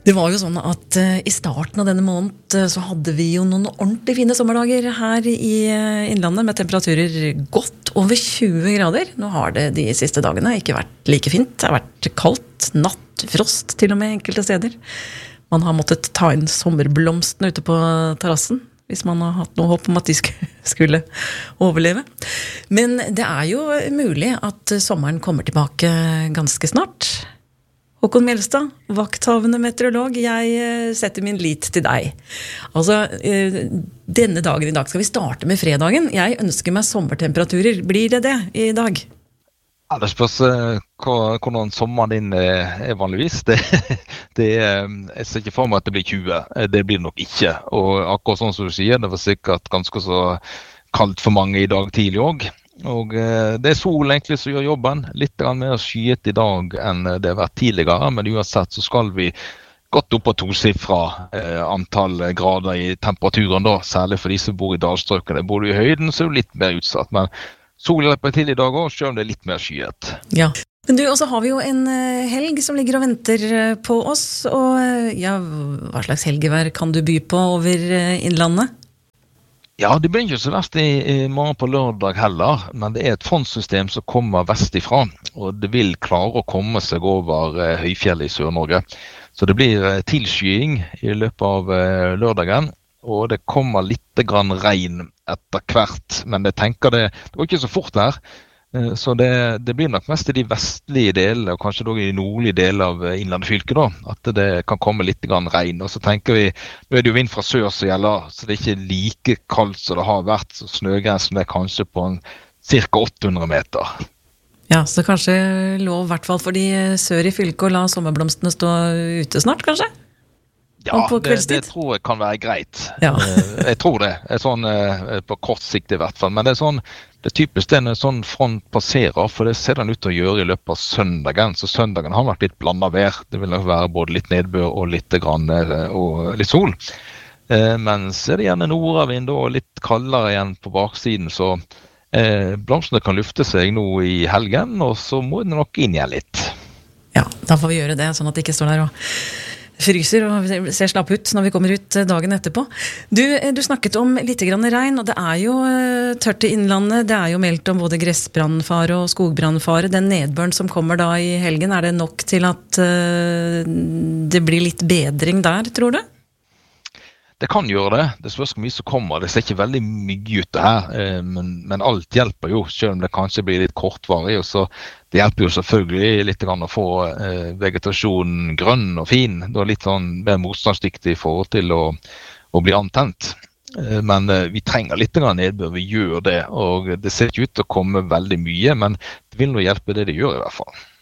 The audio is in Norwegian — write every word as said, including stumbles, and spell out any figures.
Det var jo sånn at uh, i starten av denne måned uh, så hadde vi jo noen ordentlig fine sommerdager her i uh, innlandet med temperaturer godt over tjue grader. Nå har det de siste dagene ikke vært like fint. Det har vært kaldt, natt, frost til og med enkelte steder. Man har måttet ta inn sommerblomstene ute på terrassen hvis man har hatt noe håp om at de skulle overleve. Men det er jo mulig at sommeren kommer tilbake ganske snart. Håkon Mjelstad, vakthavende meteorolog, jeg setter min lit til deg. Altså, denne dagen i dag skal vi starte med fredagen. Jeg ønsker meg sommertemperaturer. Blir det det i dag? Ja, det spørs hvordan sommeren din er vanligvis. Det, det, jeg ser ikke for meg at det blir tjue. Det blir det nok ikke. Og akkurat sånn som du sier, det var sikkert ganske så kaldt for mange i dag tidlig også. Og det er sol egentlig som gjør jobben, litt mer skyet i dag enn det har vært tidligere, men uansett så skal vi godt opp på tosifra eh, antall grader i temperaturen da, særlig for de som bor i dalstrøkene. Bor du i høyden så er du litt mer utsatt, men solen hjelper til i dag også, selv om det er litt mer skyet. Ja, men du, også har vi jo en helg som ligger og venter på oss, og ja, hva slags helgevær kan du by på over innlandet? Ja, det blir ikke så verst i, i morgen på lørdag heller, men det er et frontsystem som kommer vestifra, og det vil klare å komme seg over eh, høyfjellet i Sør-Norge. Så det blir eh, tilskying i løpet av eh, lørdagen, og det kommer litt grann regn etter hvert, men jeg tenker det, det går ikke så fort her. Eh, så det, det blir nok mest i de vestlige delene, og kanskje dog i de nordlige delene av innlandet fylke da, at det kan komme litt grann regn. Og så tenker vi, nå er det jo vind fra sør som gjelder, så det er ikke like kaldt som det har vært, så snøgrensen er kanskje på en cirka åtte hundre meter. Ja, så kanskje lov i hvert fall for de sør i fylket å la sommerblomstene stå ute snart, kanskje? Ja, det, det tror jeg kan være greit. Ja. Jeg tror det, er sånn på kort sikt i hvert fall, men det er sånn, det er typisk det når sånn front passerer, for det ser den ut til å gjøre i løpet av søndagen, så søndagen har vært litt blandet vær. Det vil nok være både litt nedbør og litt, grann, og litt sol. Men så er det gjerne nordavind og litt kaldere igjen på baksiden, så eh, blomstene kan lufte seg nå i helgen, og så må det nok inn igjen litt. Ja, da får vi gjøre det, sånn at det ikke står der og fryser og ser slapp ut når vi kommer ut dagen etterpå. Du, du snakket om litt grann regn, og det er jo tørt i innlandet. Det er jo meldt om både gressbrannfare og skogbrannfare. Den nedbøren som kommer da i helgen, er det nok til at uh, det blir litt bedring der, tror du? Det kan gjøre det. Det spørs hvor mye som kommer. Det ser ikke veldig mye ut det her, men, men alt hjelper jo, selv om det kanskje blir litt kortvarig. Og så det hjelper jo selvfølgelig litt grann å få eh, vegetasjonen grønn og fin. Det er litt sånn mer motstandsdyktig i forhold til å, å bli antent. Eh, men eh, vi trenger litt grann nedbør, vi gjør det. Og det ser ikke ut til å komme veldig mye, men det vil nå hjelpe det det gjør i hvert fall.